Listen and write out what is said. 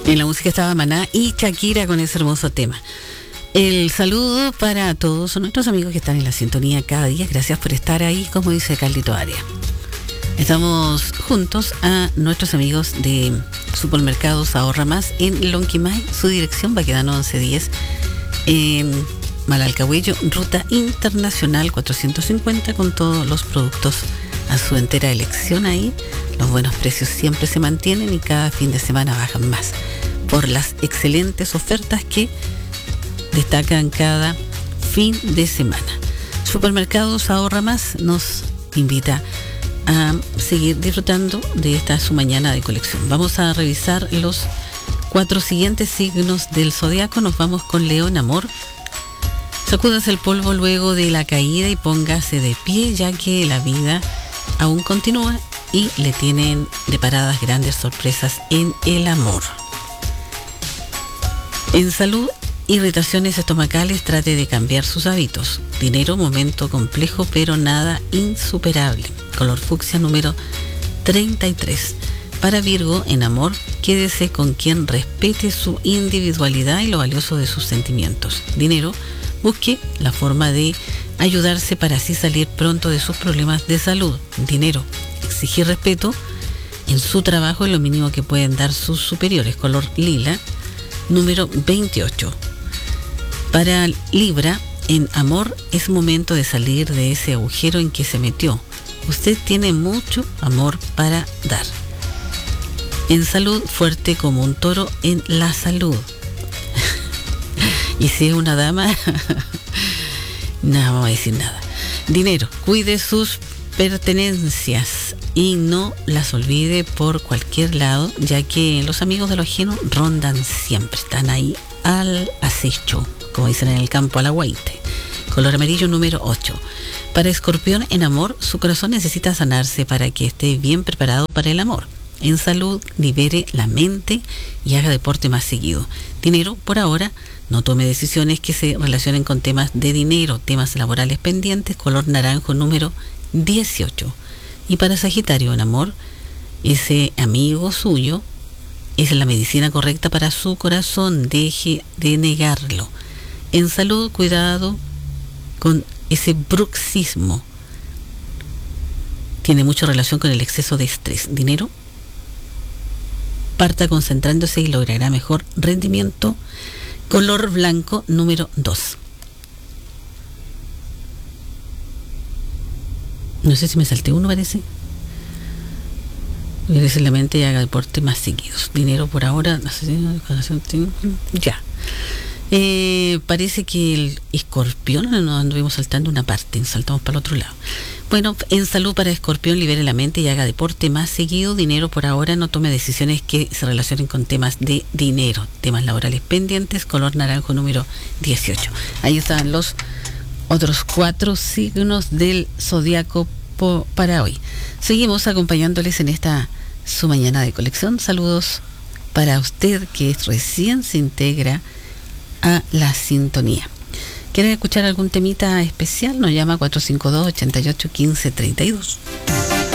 En la música estaba Maná y Shakira con ese hermoso tema. El saludo para todos nuestros amigos que están en la sintonía cada día. Gracias por estar ahí, como dice Carlito Arias. Estamos juntos a nuestros amigos de Supermercados Ahorra Más en Lonquimay. Su dirección Baquedano 1110 en Malalcahuello, ruta internacional 450, con todos los productos a su entera elección ahí. Los buenos precios siempre se mantienen y cada fin de semana bajan más por las excelentes ofertas que destacan cada fin de semana. Supermercados Ahorra Más nos invita a seguir disfrutando de esta su mañana de colección. Vamos a revisar los 4 siguientes signos del zodiaco. Nos vamos con León, amor. Sacúdase el polvo luego de la caída y póngase de pie, ya que la vida aún continúa y le tienen preparadas grandes sorpresas en el amor. En salud, irritaciones estomacales, trate de cambiar sus hábitos. Dinero, momento complejo pero nada insuperable. Color fucsia número 33. Para Virgo, en amor, quédese con quien respete su individualidad y lo valioso de sus sentimientos. Dinero, busque la forma de ayudarse para así salir pronto de sus problemas de salud. Dinero, exigir respeto en su trabajo es lo mínimo que pueden dar sus superiores. Color lila número 28. Para Libra, en amor, es momento de salir de ese agujero en que se metió. Usted tiene mucho amor para dar. En salud, fuerte como un toro en la salud. Y si es una dama, no vamos a decir nada. Dinero, cuide sus pertenencias y no las olvide por cualquier lado, ya que los amigos de lo ajeno rondan siempre, están ahí al acecho, como dicen en el campo al agüite. Color amarillo número 8. Para Escorpión, en amor, su corazón necesita sanarse para que esté bien preparado para el amor. En salud, libere la mente y haga deporte más seguido. Dinero, por ahora, no tome decisiones que se relacionen con temas de dinero, temas laborales pendientes. Color naranjo número 18. Y para Sagitario, en amor, ese amigo suyo es la medicina correcta para su corazón. Deje de negarlo. En salud, cuidado con ese bruxismo. Tiene mucha relación con el exceso de estrés. Dinero, parta concentrándose y logrará mejor rendimiento. Color blanco número 2. No sé si me salté uno, parece. Regrese la mente y haga deporte más seguidos. Dinero por ahora, no sé si... Ya. Parece que el Escorpión, nos anduvimos saltando una parte, saltamos para el otro lado. Bueno, en salud, para Escorpión, libere la mente y haga deporte más seguido. Dinero, por ahora, no tome decisiones que se relacionen con temas de dinero, temas laborales pendientes. Color naranjo número 18. Ahí están los otros 4 signos del zodiaco para hoy. Seguimos acompañándoles en esta su mañana de colección. Saludos para usted que recién se integra a la sintonía. ¿Quieren escuchar algún temita especial? Nos llama 452-88-1532.